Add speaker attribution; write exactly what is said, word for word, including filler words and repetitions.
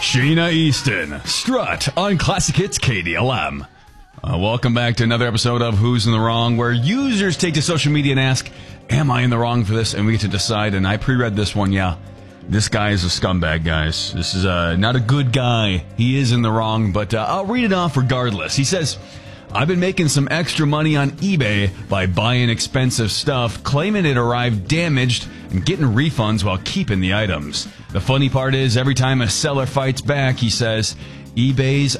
Speaker 1: Sheena Easton, Strut on Classic Hits K D L M. Uh, welcome back to another episode of Who's in the Wrong, where users take to social media and ask, am I in the wrong for this? And we get to decide, and I pre-read this one, yeah. This guy is a scumbag, guys. This is uh, not a good guy. He is in the wrong, but uh, I'll read it off regardless. He says, I've been making some extra money on eBay by buying expensive stuff, claiming it arrived damaged, and getting refunds while keeping the items. The funny part is, every time a seller fights back, he says, eBay's